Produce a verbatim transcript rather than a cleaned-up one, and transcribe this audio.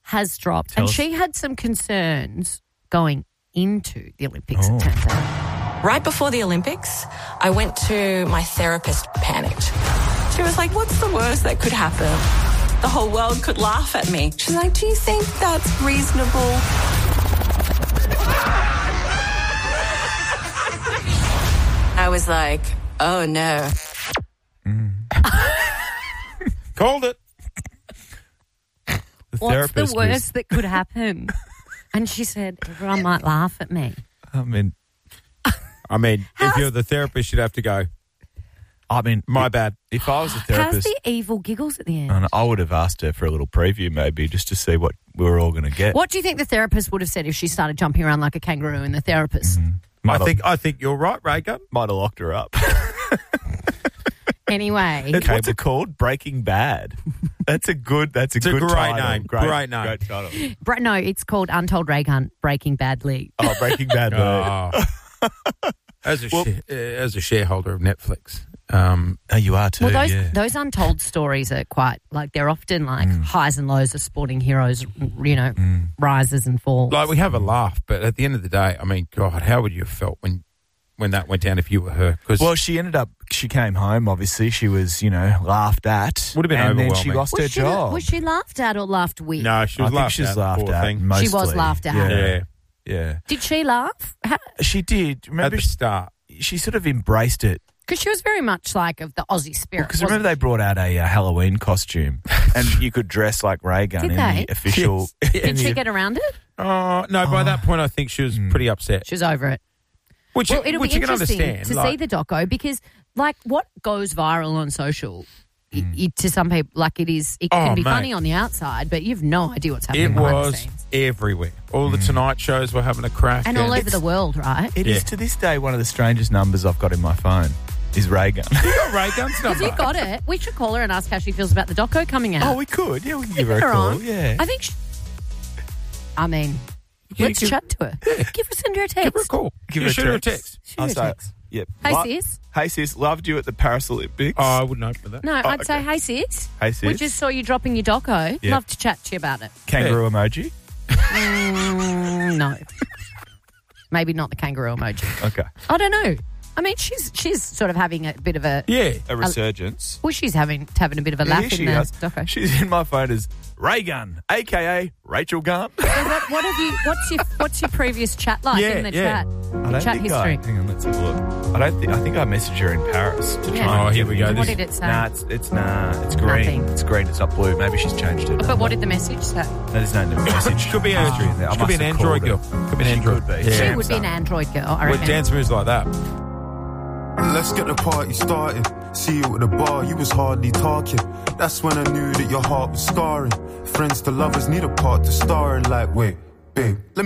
has dropped. Tell and us. she had some concerns going into the Olympics, Oh. it turns out. Right before the Olympics, I went to my therapist, panicked. She was like, what's the worst that could happen? The whole world could laugh at me. She's like, do you think that's reasonable? I was like, oh no. Called it. The What's therapist the worst was- that could happen? And she said, everyone might laugh at me. I mean, I mean, How's- if you're the therapist, you'd have to go, I mean, my if, bad. If I was a How's therapist, the evil giggles at the end? and I would have asked her for a little preview, maybe, just to see what we were all going to get. What do you think the therapist would have said if she started jumping around like a kangaroo in the therapist? Might I think I think you're right, Reagan. might have locked her up. Anyway, What's it called? Breaking Bad. That's a good. That's a It's a good great title. name. Great name. Great title. Bra- no, it's called Untold Ray Gun Breaking Badly. Oh, Breaking Bad. Oh. as a Well- sh- uh, as a shareholder of Netflix, um, Oh, you are too. Well, those yeah. those untold stories are quite like they're often like Mm. highs and lows of sporting heroes, you know, rises and falls. like we have a laugh, but at the end of the day, I mean, God, how would you have felt when when that went down if you were her? Because Well, she ended up. She came home. Obviously, she was, you know, laughed at. Would have been and then she overwhelming. lost was her she, job. was she laughed at or laughed with? no, she I was think laughed she's at, laughed poor at. thing. Mostly. She was laughed at. Yeah, Yeah, yeah. Did she laugh? She did. at Remember, the start. she sort of embraced it. Because she was very much like of the Aussie spirit. Because wasn't remember, they brought out a uh, Halloween costume, and you could dress like Ray Gun Did in they? the official. Yes. she? Did she get around it? Oh no! By that point, I think she was pretty upset. She was over it. Which, Well, it'll which be you can interesting understand. to like, see the doco because, like, what goes viral on social i i to some people, like, it is, it Oh, can be mate. funny on the outside, but you've no idea what's happening it behind the was scenes. everywhere. All the Tonight shows were having a crack, And all over the world, right? It is Yeah. to this day one of the strangest numbers I've got in my phone. Is Ray Gun. You got Ray Gun's Because number. you got it. We should call her and ask how she feels about the doco coming out. Oh, we could. Yeah, we can give her a Her call. on. Yeah. I think she, I mean, Yeah, let's give- chat to her. Give her, send her a text. Give her a call. Give Yeah, her a shoot her a text. text. Shoot her I'll a say, text. yep. Hey, Lo- sis. Hey, sis. Loved you at the Paralympics. Oh, I wouldn't open that. No, I'd okay. say, hey, sis. Hey, sis. We just saw you dropping your doco. Yeah. Love to chat to you about it. Kangaroo emoji. Mm, no. Maybe not the kangaroo emoji. Okay. I don't know. I mean, she's she's sort of having a bit of a... Yeah. A resurgence. Well, she's having having a bit of a Yeah, laugh here in she the is. doco. She's in my phone as Ray Gun, a k a. Rachel Gunn. So what, what have you? What's your What's your previous chat like Yeah, in the yeah. chat? I don't Chat think history. I, hang on, let's have a look. I don't think. I think I messaged her in Paris to Yeah. try. and Oh, here get we me go. in. What This- did it say? Nah, it's it's nah, it's green. Nothing. It's green. It's not blue. Maybe she's changed it. But what did the message say? No, there's no new message. Could be a, history in there. I she could be must an have Android girl. called her. Could be an She Android. could be. Yeah. She would be an android girl, I With reckon. dance moves like that. Let's get the party started. See you at the bar, you was hardly talking. That's when I knew that your heart was scarring. Friends to lovers need a part to star in. Like, wait, babe, let me